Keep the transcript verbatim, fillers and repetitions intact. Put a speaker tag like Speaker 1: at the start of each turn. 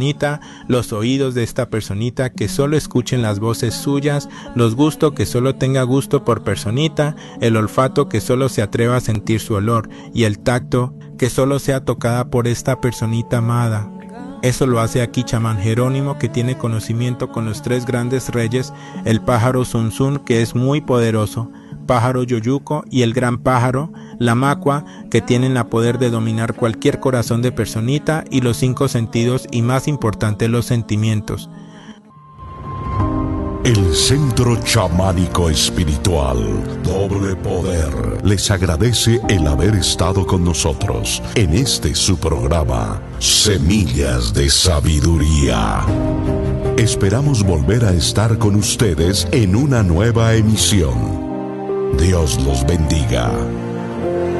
Speaker 1: personita, los oídos de esta personita que solo escuchen las voces suyas, los gustos que solo tenga gusto por personita, el olfato que solo se atreva a sentir su olor y el tacto que solo sea tocada por esta personita amada. Eso lo hace aquí chamán Jerónimo, que tiene conocimiento con los tres grandes reyes, el pájaro Zunzún, que es muy poderoso, pájaro Yoyuco y el gran pájaro, la Macua, que tienen el poder de dominar cualquier corazón de personita y los cinco sentidos y más importante los sentimientos.
Speaker 2: El Centro Chamánico Espiritual Doble Poder les agradece el haber estado con nosotros en este su programa Semillas de Sabiduría. Esperamos volver a estar con ustedes en una nueva emisión. Dios los bendiga.